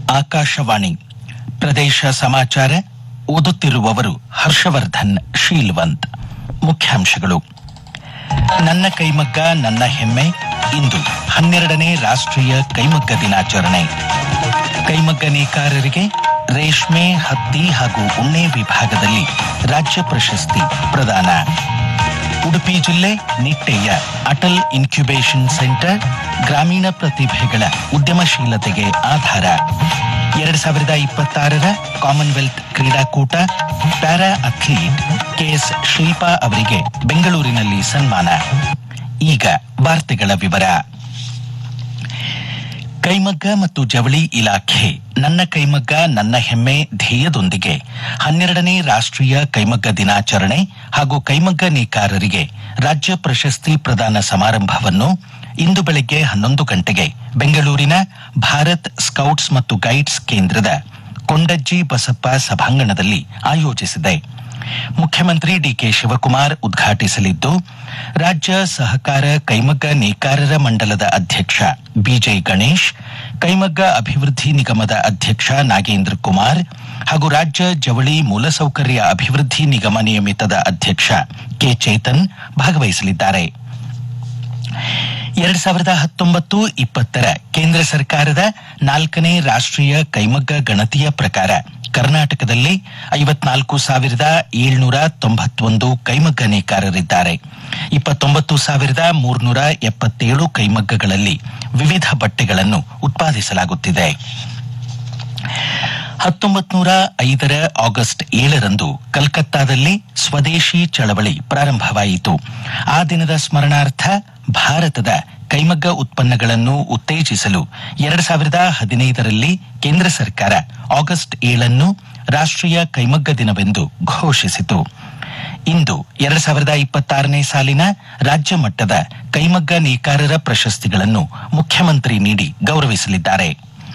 ಆಕಾಶವಾಣಿ ಪ್ರದೇಶ ಸಮಾಚಾರ ಓದುತ್ತಿರುವವರು ಹರ್ಷವರ್ಧನ್ ಶೀಲ್ವಂತ್. ಮುಖ್ಯಾಂಶಗಳು. ನನ್ನ ಕೈಮಗ್ಗ ನನ್ನ ಹೆಮ್ಮೆ. ಇಂದು 12ನೇ ರಾಷ್ಟ್ರೀಯ ಕೈಮಗ್ಗ ದಿನಾಚರಣೆ. ಕೈಮಗ್ಗ ನೇಕಾರರಿಗೆ ರೇಷ್ಮೆ, ಹತ್ತಿ ಹಾಗೂ ಉಣ್ಣೆ ವಿಭಾಗದಲ್ಲಿ ರಾಜ್ಯ ಪ್ರಶಸ್ತಿ ಪ್ರದಾನ. ಉಡುಪಿ ಜಿಲ್ಲೆ ನಿಟ್ಟೆಯ ಅಟಲ್ ಇನ್ಕ್ಯುಬೇಷನ್ ಸೆಂಟರ್ ಗ್ರಾಮೀಣ ಪ್ರತಿಭೆಗಳ ಉದ್ಯಮಶೀಲತೆಗೆ ಆಧಾರ. 2026ರ ಕಾಮನ್ವೆಲ್ತ್ ಕ್ರೀಡಾಕೂಟ ಪ್ಯಾರಾ ಅಥ್ಲೀಟ್ ಕೆಎಸ್ ಶಿಲ್ಪಾ ಅವರಿಗೆ ಬೆಂಗಳೂರಿನಲ್ಲಿ ಸನ್ಮಾನ. ಈಗ ವಾರ್ತೆಗಳ ವಿವರ. ಕೈಮಗ್ಗ ಮತ್ತು ಜವಳಿ ಇಲಾಖೆ ನನ್ನ ಕೈಮಗ್ಗ ನನ್ನ ಹೆಮ್ಮೆ ಧ್ಯೇಯದೊಂದಿಗೆ 12ನೇ ರಾಷ್ಟ್ರೀಯ ಕೈಮಗ್ಗ ದಿನಾಚರಣೆ ಹಾಗೂ ಕೈಮಗ್ಗ ನೇಕಾರರಿಗೆ ರಾಜ್ಯ ಪ್ರಶಸ್ತಿ ಪ್ರದಾನ ಸಮಾರಂಭವನ್ನು ಇಂದು ಬೆಳಗ್ಗೆ 11 ಗಂಟೆಗೆ ಬೆಂಗಳೂರಿನ ಭಾರತ್ ಸ್ಕೌಟ್ಸ್ ಮತ್ತು ಗೈಡ್ಸ್ ಕೇಂದ್ರದ ಕೊಂಡಜ್ಜಿ ಬಸಪ್ಪ ಸಭಾಂಗಣದಲ್ಲಿ ಆಯೋಜಿಸಿದೆ. ಮುಖ್ಯಮಂತ್ರಿ ಡಿಕೆ ಶಿವಕುಮಾರ್ ಉದ್ಘಾಟಿಸಲಿದ್ದು, ರಾಜ್ಯ ಸಹಕಾರ ಕೈಮಗ್ಗ ನೇಕಾರರ ಮಂಡಲದ ಅಧ್ಯಕ್ಷ ಬಿಜೆ ಗಣೇಶ್, ಕೈಮಗ್ಗ ಅಭಿವೃದ್ಧಿ ನಿಗಮದ ಅಧ್ಯಕ್ಷ ನಾಗೇಂದ್ರ ಕುಮಾರ್ ಹಾಗೂ ರಾಜ್ಯ ಜವಳಿ ಮೂಲಸೌಕರ್ಯ ಅಭಿವೃದ್ಧಿ ನಿಗಮ ನಿಯಮಿತದ ಅಧ್ಯಕ್ಷ ಕೆ ಚೇತನ್ ಭಾಗವಹಿಸಲಿದ್ದಾರೆ. 2019-20 ಕೇಂದ್ರ ಸರ್ಕಾರದ 4ನೇ ರಾಷ್ಟ್ರೀಯ ಕೈಮಗ್ಗ ಗಣತಿಯ ಪ್ರಕಾರ ಕರ್ನಾಟಕದಲ್ಲಿ 54,791 ಕೈಮಗ್ಗ ನೇಕಾರರಿದ್ದಾರೆ. 29,377 ಕೈಮಗ್ಗಗಳಲ್ಲಿ ವಿವಿಧ ಬಟ್ಟೆಗಳನ್ನು ಉತ್ಪಾದಿಸಲಾಗುತ್ತಿದೆ. 1905 ಆಗಸ್ಟ್ 7ರಂದು ಕಲ್ಕತ್ತಾದಲ್ಲಿ ಸ್ವದೇಶಿ ಚಳವಳಿ ಪ್ರಾರಂಭವಾಯಿತು. ಆ ದಿನದ ಸ್ಮರಣಾರ್ಥ ಭಾರತದ ಕೈಮಗ್ಗ ಉತ್ಪನ್ನಗಳನ್ನು ಉತ್ತೇಜಿಸಲು 2015ರಲ್ಲಿ ಕೇಂದ್ರ ಸರ್ಕಾರ ಆಗಸ್ಟ್ 7ನ್ನು ರಾಷ್ಟ್ರೀಯ ಕೈಮಗ್ಗ ದಿನವೆಂದು ಘೋಷಿಸಿತು. ಇಂದು 2026ನೇ ಸಾಲಿನ ರಾಜ್ಯ ಮಟ್ಟದ ಕೈಮಗ್ಗ ನೇಕಾರರ ಪ್ರಶಸ್ತಿಗಳನ್ನು ಮುಖ್ಯಮಂತ್ರಿ ನೀಡಿ ಗೌರವಿಸಲಿದ್ದಾರೆ.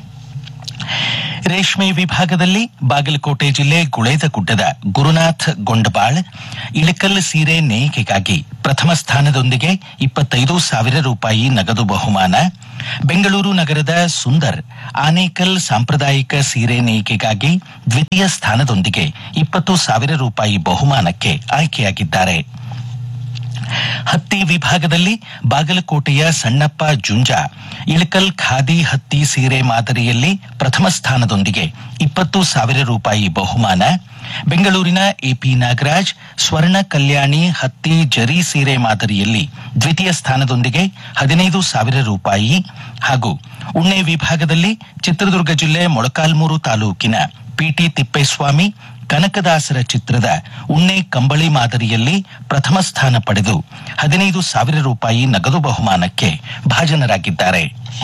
ರೇಷ್ಮೆ ವಿಭಾಗದಲ್ಲಿ ಬಾಗಲಕೋಟೆ ಜಿಲ್ಲೆ ಗುಳೇದಗುಡ್ಡದ ಗುರುನಾಥ್ ಗೊಂಡಬಾಳ್ ಇಳಕಲ್ ಸೀರೆ ನೇಯ್ಗೆಗಾಗಿ ಪ್ರಥಮ ಸ್ಥಾನದೊಂದಿಗೆ 25,000 ರೂಪಾಯಿ ನಗದು ಬಹುಮಾನ, ಬೆಂಗಳೂರು ನಗರದ ಸುಂದರ್ ಆನೇಕಲ್ ಸಾಂಪ್ರದಾಯಿಕ ಸೀರೆ ನೇಯ್ಗೆಗಾಗಿ ದ್ವಿತೀಯ ಸ್ಥಾನದೊಂದಿಗೆ 20,000 ರೂಪಾಯಿ ಬಹುಮಾನಕ್ಕೆ ಆಯ್ಕೆಯಾಗಿದ್ದಾರೆ. ಹತ್ತಿ ವಿಭಾಗದಲ್ಲಿ ಬಾಗಲಕೋಟೆಯ ಸಣ್ಣಪ್ಪ ಜುಂಜಾ ಇಳಕಲ್ ಖಾದಿ ಹತ್ತಿ ಸೀರೆ ಮಾದರಿಯಲ್ಲಿ ಪ್ರಥಮ ಸ್ಥಾನದೊಂದಿಗೆ 20,000 ರೂಪಾಯಿ ಬಹುಮಾನ, ಬೆಂಗಳೂರಿನ ಎಪಿ ನಾಗರಾಜ್ ಸ್ವರ್ಣ ಕಲ್ಯಾಣಿ ಹತ್ತಿ ಜರಿ ಸೀರೆ ಮಾದರಿಯಲ್ಲಿ ದ್ವಿತೀಯ ಸ್ಥಾನದೊಂದಿಗೆ 15,000 ರೂಪಾಯಿ ಹಾಗೂ ಉಣ್ಣೆ ವಿಭಾಗದಲ್ಲಿ ಚಿತ್ರದುರ್ಗ ಜಿಲ್ಲೆ ಮೊಳಕಾಲ್ಮೂರು ತಾಲೂಕಿನ ಪಿಟಿ ತಿಪ್ಪೇಸ್ವಾಮಿ ಕನಕದಾಸರ ಚಿತ್ರದ ಉಣ್ಣೆ ಕಂಬಳಿ ಮಾದರಿಯಲ್ಲಿ ಪ್ರಥಮ ಸ್ಥಾನ ಪಡೆದು 15,000 ರೂಪಾಯಿ ನಗದು ಬಹುಮಾನಕ್ಕೆ ಭಾಜನರಾಗಿದ್ದಾರೆ.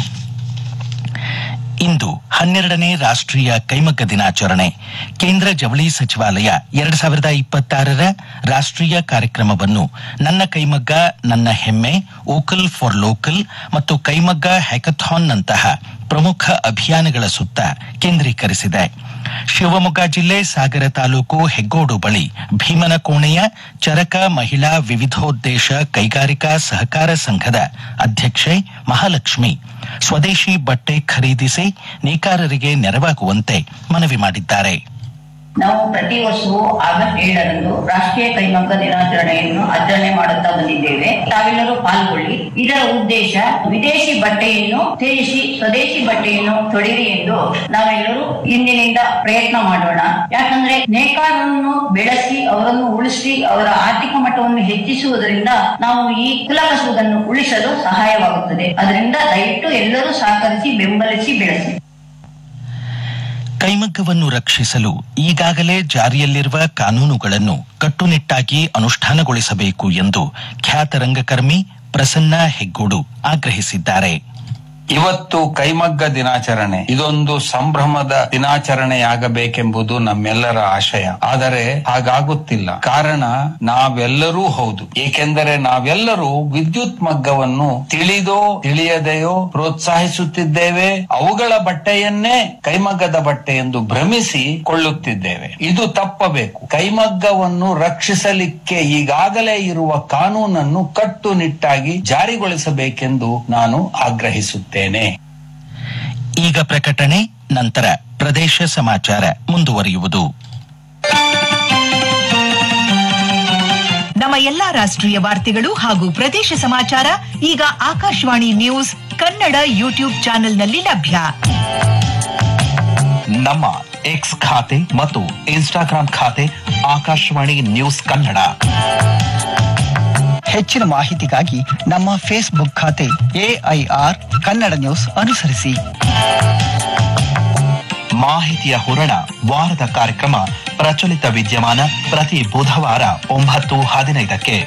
ಇಂದು 12ನೇ ರಾಷ್ಟ್ರೀಯ ಕೈಮಗ್ಗ ದಿನಾಚರಣೆ. ಕೇಂದ್ರ ಜವಳಿ ಸಚಿವಾಲಯ 2026ರ ರಾಷ್ಟ್ರೀಯ ಕಾರ್ಯಕ್ರಮವನ್ನು ನನ್ನ ಕೈಮಗ್ಗ ನನ್ನ ಹೆಮ್ಮೆ, ವೋಕಲ್ ಫಾರ್ ಲೋಕಲ್ ಮತ್ತು ಕೈಮಗ್ಗ ಹ್ಯಾಕಥಾನ್ನಂತಹ ಪ್ರಮುಖ ಅಭಿಯಾನಗಳ ಸುತ್ತ ಕೇಂದ್ರೀಕರಿಸಿದೆ. ಶಿವಮೊಗ್ಗ ಜಿಲ್ಲೆ ಸಾಗರ ತಾಲೂಕು ಹೆಗ್ಗೋಡು ಬಳಿ ಭೀಮನಕೋಣೆಯ ಚರಕ ಮಹಿಳಾ ವಿವಿಧೋದ್ದೇಶ ಕೈಗಾರಿಕಾ ಸಹಕಾರ ಸಂಘದ ಅಧ್ಯಕ್ಷೆ ಮಹಾಲಕ್ಷ್ಮಿ ಸ್ವದೇಶಿ ಬಟ್ಟೆ ಖರೀದಿಸಿ ನೇಕಾರರಿಗೆ ನೆರವಾಗುವಂತೆ ಮನವಿ ಮಾಡಿದ್ದಾರೆ. ನಾವು ಪ್ರತಿ ವರ್ಷವೂ ಆಗಸ್ಟ್ 7ರಂದು ರಾಷ್ಟ್ರೀಯ ಕೈಮಗ್ಗ ದಿನಾಚರಣೆಯನ್ನು ಆಚರಣೆ ಮಾಡುತ್ತಾ ಬಂದಿದ್ದೇವೆ. ತಾವೆಲ್ಲರೂ ಪಾಲ್ಗೊಳ್ಳಿ. ಇದರ ಉದ್ದೇಶ ವಿದೇಶಿ ಬಟ್ಟೆಯನ್ನು ತ್ಯಜಿಸಿ ಸ್ವದೇಶಿ ಬಟ್ಟೆಯನ್ನು ತೊಡಿರಿ ಎಂದು ನಾವೆಲ್ಲರೂ ಇಂದಿನಿಂದ ಪ್ರಯತ್ನ ಮಾಡೋಣ. ಯಾಕಂದ್ರೆ ನೇಕಾರರನ್ನು ಬೆಳೆಸಿ ಅವರನ್ನು ಉಳಿಸಿ ಅವರ ಆರ್ಥಿಕ ಮಟ್ಟವನ್ನು ಹೆಚ್ಚಿಸುವುದರಿಂದ ನಾವು ಈ ಕುಲಕಸುವುದನ್ನು ಉಳಿಸಲು ಸಹಾಯವಾಗುತ್ತದೆ. ಅದರಿಂದ ದಯವಿಟ್ಟು ಎಲ್ಲರೂ ಸಹಕರಿಸಿ, ಬೆಂಬಲಿಸಿ, ಬೆಳೆಸಿ. ಕೈಮಗ್ಗವನ್ನು ರಕ್ಷಿಸಲು ಈಗಾಗಲೇ ಜಾರಿಯಲ್ಲಿರುವ ಕಾನೂನುಗಳನ್ನು ಕಟ್ಟುನಿಟ್ಟಾಗಿ ಅನುಷ್ಠಾನಗೊಳಿಸಬೇಕು ಎಂದು ಖ್ಯಾತ ರಂಗಕರ್ಮಿ ಪ್ರಸನ್ನ ಹೆಗ್ಗೋಡು ಆಗ್ರಹಿಸಿದ್ದಾರೆ. ಇವತ್ತು ಕೈಮಗ್ಗ ದಿನಾಚರಣೆ ಇದೊಂದು ಸಂಭ್ರಮದ ದಿನಾಚರಣೆಯಾಗಬೇಕೆಂಬುದು ನಮ್ಮೆಲ್ಲರ ಆಶಯ. ಆದರೆ ಹಾಗಾಗುತ್ತಿಲ್ಲ. ಕಾರಣ ನಾವೆಲ್ಲರೂ ಹೌದು. ಏಕೆಂದರೆ ನಾವೆಲ್ಲರೂ ವಿದ್ಯುತ್ ಮಗ್ಗವನ್ನು ತಿಳಿದೋ ತಿಳಿಯದೆಯೋ ಪ್ರೋತ್ಸಾಹಿಸುತ್ತಿದ್ದೇವೆ. ಅವುಗಳ ಬಟ್ಟೆಯನ್ನೇ ಕೈಮಗ್ಗದ ಬಟ್ಟೆ ಎಂದು ಭ್ರಮಿಸಿ ಕೊಳ್ಳುತ್ತಿದ್ದೇವೆ. ಇದು ತಪ್ಪಬೇಕು. ಕೈಮಗ್ಗವನ್ನು ರಕ್ಷಿಸಲಿಕ್ಕೆ ಈಗಾಗಲೇ ಇರುವ ಕಾನೂನನ್ನು ಕಟ್ಟುನಿಟ್ಟಾಗಿ ಜಾರಿಗೊಳಿಸಬೇಕೆಂದು ನಾನು ಆಗ್ರಹಿಸುತ್ತೇನೆ. ಈಗ ಪ್ರಕಟಣೆ ನಂತರ ಪ್ರದೇಶ ಸಮಾಚಾರ ಮುಂದುವರಿಯುವುದು. ನಮ್ಮ ಎಲ್ಲಾ ರಾಷ್ಟ್ರೀಯ ವಾರ್ತೆಗಳು ಹಾಗೂ ಪ್ರದೇಶ ಸಮಾಚಾರ ಈಗ ಆಕಾಶವಾಣಿ ನ್ಯೂಸ್ ಕನ್ನಡ ಯೂಟ್ಯೂಬ್ ಚಾನೆಲ್ನಲ್ಲಿ ಲಭ್ಯ. ನಮ್ಮ ಎಕ್ಸ್ ಖಾತೆ ಮತ್ತು ಇನ್ಸ್ಟಾಗ್ರಾಂ ಖಾತೆ ಆಕಾಶವಾಣಿ ನ್ಯೂಸ್ ಕನ್ನಡ. ಹೆಚ್ಚಿನ ಮಾಹಿತಿಗಾಗಿ ನಮ್ಮ ಫೇಸ್ಬುಕ್ ಖಾತೆ AIR ಕನ್ನಡ ನ್ಯೂಸ್ ಅನುಸರಿಸಿ. ಮಾಹಿತಿಯ ಹೂರಣ ವಾರದ ಕಾರ್ಯಕ್ರಮ ಪ್ರಚಲಿತ ವಿದ್ಯಮಾನ ಪ್ರತಿ ಬುಧವಾರ 9:15ಕ್ಕೆ.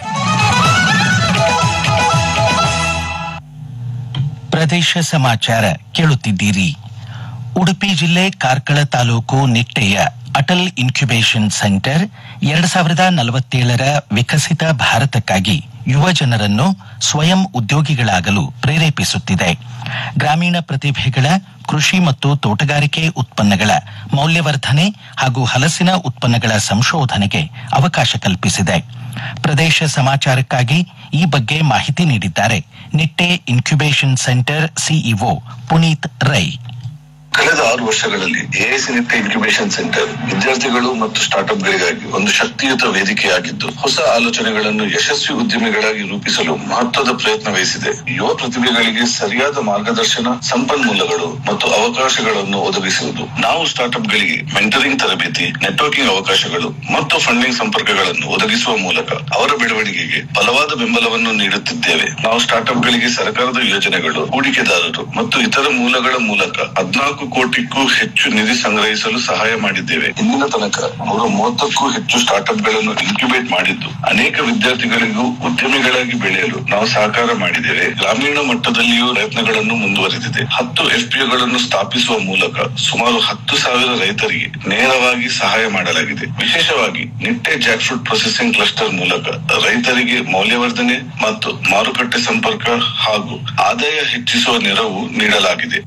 ಪ್ರದೇಶ ಸಮಾಚಾರ ಕೇಳುತ್ತಿದ್ದೀರಿ. ಉಡುಪಿ ಜಿಲ್ಲೆ ಕಾರ್ಕಳ ತಾಲೂಕು ನಿಟ್ಟೆಯ ಅಟಲ್ ಇನ್ಕ್ಯುಬೇಷನ್ ಸೆಂಟರ್ 2047ರ ವಿಕಸಿತ ಭಾರತಕ್ಕಾಗಿ ಯುವ ಜನರನ್ನು ಸ್ವಯಂ ಉದ್ಯೋಗಿಗಳಾಗಲು ಪ್ರೇರೇಪಿಸುತ್ತಿದೆ. ಗ್ರಾಮೀಣ ಪ್ರತಿಭೆಗಳ ಕೃಷಿ ಮತ್ತು ತೋಟಗಾರಿಕೆ ಉತ್ಪನ್ನಗಳ ಮೌಲ್ಯವರ್ಧನೆ ಹಾಗೂ ಹಲಸಿನ ಉತ್ಪನ್ನಗಳ ಸಂಶೋಧನೆಗೆ ಅವಕಾಶ ಕಲ್ಪಿಸಿದೆ. ಪ್ರದೇಶ ಸಮಾಚಾರಕ್ಕಾಗಿ ಈ ಬಗ್ಗೆ ಮಾಹಿತಿ ನೀಡಿದ್ದಾರೆ Nitte incubation centre CEO Puneeth Rai. ಕಳೆದ 6 ವರ್ಷಗಳಲ್ಲಿ ಎಐಸಿ ನಿಟ್ಟೆ ಇನ್ಕ್ಯುಬೇಷನ್ ಸೆಂಟರ್ ವಿದ್ಯಾರ್ಥಿಗಳು ಮತ್ತು ಸ್ಟಾರ್ಟ್ಅಪ್ಗಳಿಗಾಗಿ ಒಂದು ಶಕ್ತಿಯುತ ವೇದಿಕೆಯಾಗಿದ್ದು ಹೊಸ ಆಲೋಚನೆಗಳನ್ನು ಯಶಸ್ವಿ ಉದ್ಯಮಿಗಳಾಗಿ ರೂಪಿಸಲು ಮಹತ್ವದ ಪ್ರಯತ್ನ ವಹಿಸಿದೆ. ಯುವ ಪ್ರತಿಭೆಗಳಿಗೆ ಸರಿಯಾದ ಮಾರ್ಗದರ್ಶನ, ಸಂಪನ್ಮೂಲಗಳು ಮತ್ತು ಅವಕಾಶಗಳನ್ನು ಒದಗಿಸುವುದು. ನಾವು ಸ್ಟಾರ್ಟ್ಅಪ್ಗಳಿಗೆ ಮೆಂಟರಿಂಗ್ ತರಬೇತಿ, ನೆಟ್ವರ್ಕಿಂಗ್ ಅವಕಾಶಗಳು ಮತ್ತು ಫಂಡಿಂಗ್ ಸಂಪರ್ಕಗಳನ್ನು ಒದಗಿಸುವ ಮೂಲಕ ಅವರ ಬೆಳವಣಿಗೆಗೆ ಬಲವಾದ ಬೆಂಬಲವನ್ನು ನೀಡುತ್ತಿದ್ದೇವೆ. ನಾವು ಸ್ಟಾರ್ಟ್ಅಪ್ಗಳಿಗೆ ಸರ್ಕಾರದ ಯೋಜನೆಗಳು, ಹೂಡಿಕೆದಾರರು ಮತ್ತು ಇತರ ಮೂಲಗಳ ಮೂಲಕ 14 ಕೋಟಿಗೂ ಹೆಚ್ಚು ನಿಧಿ ಸಂಗ್ರಹಿಸಲು ಸಹಾಯ ಮಾಡಿದ್ದೇವೆ. ಇಂದಿನ ತನಕ 130ಕ್ಕೂ ಹೆಚ್ಚು ಸ್ಟಾರ್ಟ್ಅಪ್ಗಳನ್ನು ಇನ್ಕ್ಯುಬೇಟ್ ಮಾಡಿದ್ದು ಅನೇಕ ವಿದ್ಯಾರ್ಥಿಗಳಿಗೂ ಉದ್ಯಮಿಗಳಾಗಿ ಬೆಳೆಯಲು ನಾವು ಸಹಕಾರ ಮಾಡಿದ್ದೇವೆ. ಗ್ರಾಮೀಣ ಮಟ್ಟದಲ್ಲಿಯೂ ಪ್ರಯತ್ನಗಳನ್ನು ಮುಂದುವರೆದಿದೆ. 10 FPOಗಳನ್ನು ಸ್ಥಾಪಿಸುವ ಮೂಲಕ ಸುಮಾರು 10,000 ರೈತರಿಗೆ ನೇರವಾಗಿ ಸಹಾಯ ಮಾಡಲಾಗಿದೆ. ವಿಶೇಷವಾಗಿ Nitte Jack fruit processing cluster ಮೂಲಕ ರೈತರಿಗೆ ಮೌಲ್ಯವರ್ಧನೆ ಮತ್ತು ಮಾರುಕಟ್ಟೆ ಸಂಪರ್ಕ ಹಾಗೂ ಆದಾಯ ಹೆಚ್ಚಿಸುವ ನೆರವು ನೀಡಲಾಗಿದೆ.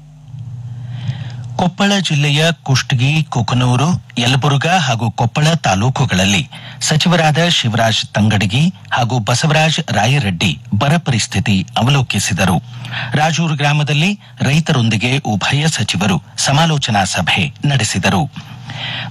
ಕೊಪ್ಪಳ ಜಿಲ್ಲೆಯ ಕುಷ್ಟಗಿ, ಕುಕನೂರು, ಯಲಬುರ್ಗಾ ಹಾಗೂ ಕೊಪ್ಪಳ ತಾಲೂಕುಗಳಲ್ಲಿ ಸಚಿವರಾದ ಶಿವರಾಜ್ ತಂಗಡಗಿ ಹಾಗೂ ಬಸವರಾಜ ರಾಯರೆಡ್ಡಿ ಬರ ಪರಿಸ್ಥಿತಿ ಅವಲೋಕಿಸಿದರು. ರಾಜೂರು ಗ್ರಾಮದಲ್ಲಿ ರೈತರೊಂದಿಗೆ ಉಭಯ ಸಚಿವರು ಸಮಾಲೋಚನಾ ಸಭೆ ನಡೆಸಿದರು.